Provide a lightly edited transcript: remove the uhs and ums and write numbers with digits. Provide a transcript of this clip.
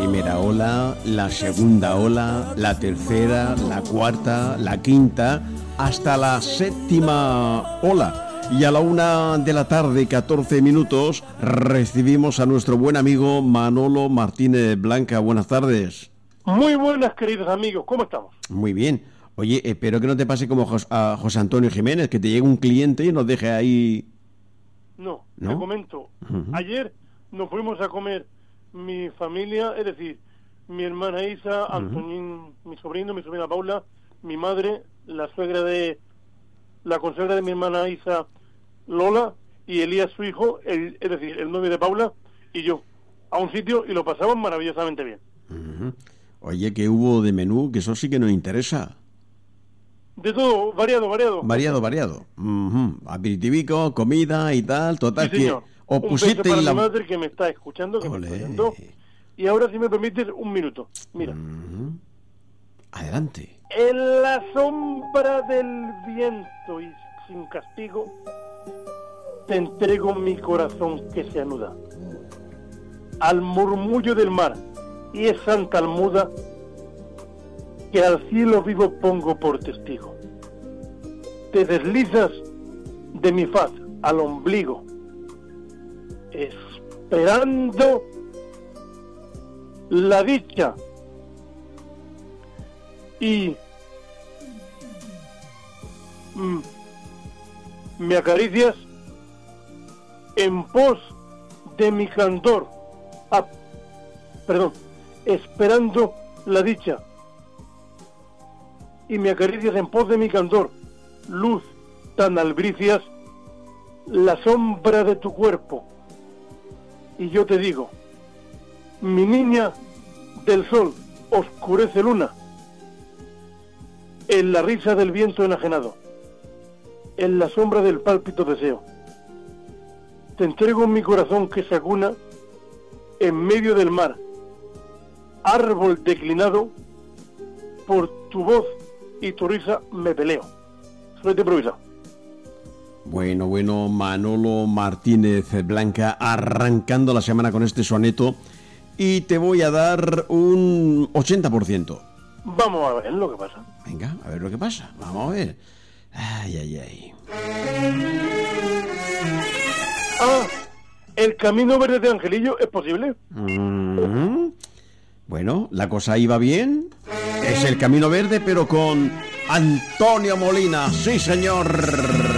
primera ola, la segunda ola, la tercera, la cuarta, la quinta, hasta la séptima ola. Y a la 1:00 p.m, 14 minutos, recibimos a nuestro buen amigo Manolo Martínez Blanca. Buenas tardes. Muy buenas, queridos amigos. ¿Cómo estamos? Muy bien. Oye, espero que no te pase como a José Antonio Jiménez, que te llegue un cliente y nos deje ahí... No, ¿No? te comento. Ayer nos fuimos a comer mi familia, es decir, mi hermana Isa, Antonín, mi sobrino, mi sobrina Paula, mi madre, la consuegra de mi hermana Isa, Lola, y Elías, su hijo, es decir, el novio de Paula, y yo, a un sitio, y lo pasamos maravillosamente bien. Oye, ¿qué hubo de menú? Que eso sí que nos interesa. De todo, variado. Variado. Aperitivico, comida y tal, total, Sí, señor. que os Un pusiste beso para en mi madre que me está escuchando, que me está oyendo. Y ahora, si me permites, un minuto. Mira. Adelante. En la sombra del viento y sin castigo, te entrego mi corazón que se anuda al murmullo del mar y esa almuda que al cielo vivo pongo por testigo. Te deslizas de mi faz al ombligo, esperando la dicha, y me acaricias en pos de mi candor, esperando la dicha, y me acaricias en pos de mi candor, luz tan albricias, la sombra de tu cuerpo, y yo te digo, mi niña del sol, oscurece luna, en la risa del viento enajenado, en la sombra del pálpito deseo. Te entrego mi corazón que se acuna en medio del mar, árbol declinado, por tu voz y tu risa me peleo. Suerte improvisado. Bueno, Manolo Martínez Blanca, arrancando la semana con este soneto, y te voy a dar un 80%. Vamos a ver lo que pasa. Venga, a ver lo que pasa. Vamos a ver. Ay. ¿El camino verde de Angelillo es posible? Bueno, la cosa iba bien. Es el camino verde, pero con Antonio Molina. Sí, señor.